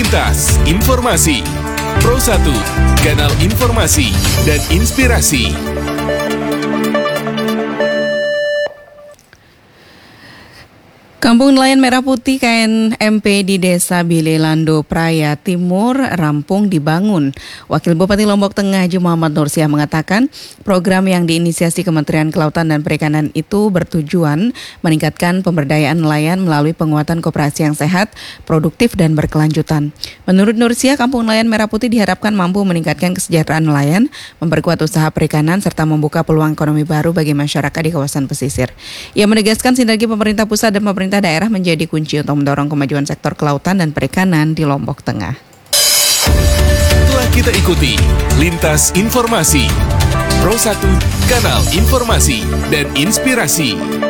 Lintas Informasi Pro 1, kanal informasi dan inspirasi. Kampung Nelayan Merah Putih KNMP di Desa Bilelando Praya Timur rampung dibangun. Wakil Bupati Lombok Tengah Haji Muhammad Nursiah mengatakan program yang diinisiasi Kementerian Kelautan dan Perikanan itu bertujuan meningkatkan pemberdayaan nelayan melalui penguatan koperasi yang sehat, produktif dan berkelanjutan. Menurut Nursiah, Kampung Nelayan Merah Putih diharapkan mampu meningkatkan kesejahteraan nelayan, memperkuat usaha perikanan serta membuka peluang ekonomi baru bagi masyarakat di kawasan pesisir. Ia menegaskan sinergi pemerintah pusat dan pemerintah daerah menjadi kunci untuk mendorong kemajuan sektor kelautan dan perikanan di Lombok Tengah. Telah kita ikuti Lintas Informasi Pro 1, kanal informasi dan inspirasi.